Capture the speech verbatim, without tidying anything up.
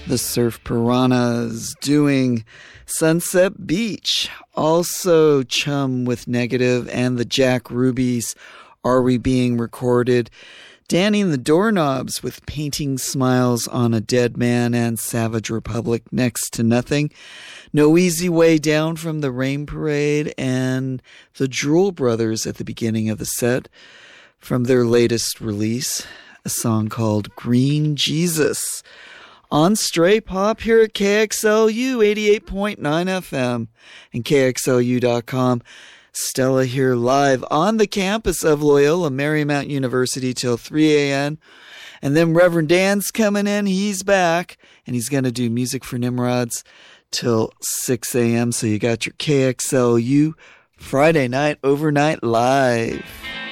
The Surf Piranhas doing Sunset Beach. Also Chum with Negative and the Jack Rubies, Are We Being Recorded. Danny and the Doorknobs with Painting Smiles on a Dead Man, and Savage Republic, Next to Nothing. No Easy Way Down from the Rain Parade, and the Drool Brothers at the beginning of the set from their latest release, a song called Green Jesus. On Stray Pop here at K X L U eighty-eight point nine F M and K X L U dot com. Stella here live on the campus of Loyola Marymount University till three a.m. And then Reverend Dan's coming in. He's back, and he's going to do Music for Nimrods till six a.m. So you got your K X L U Friday night overnight live.